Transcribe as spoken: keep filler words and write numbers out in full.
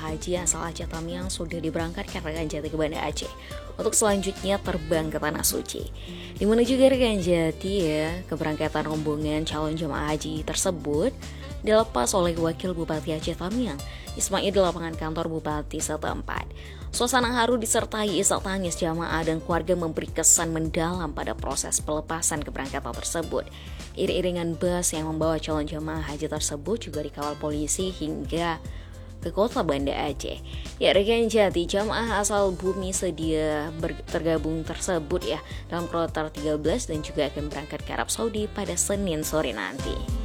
haji asal Aceh Tamiang sudah diberangkatkan rekan Jati ke Banda Aceh untuk selanjutnya terbang ke Tanah Suci. Di mana juga rekan Jati ya, keberangkatan rombongan calon jemaah haji tersebut dilepas oleh Wakil Bupati Aceh Tamiang, Ismail di lapangan kantor Bupati setempat. Suasana haru disertai isak tangis jamaah dan keluarga memberi kesan mendalam pada proses pelepasan keberangkatan tersebut. Iring-iringan bus yang membawa calon jamaah haji tersebut juga dikawal polisi hingga ke kota Banda Aceh. Ya rekan Jati, jamaah asal Bumi Sedia ber- tergabung tersebut ya dalam kloter tiga belas dan juga akan berangkat ke Arab Saudi pada Senin sore nanti.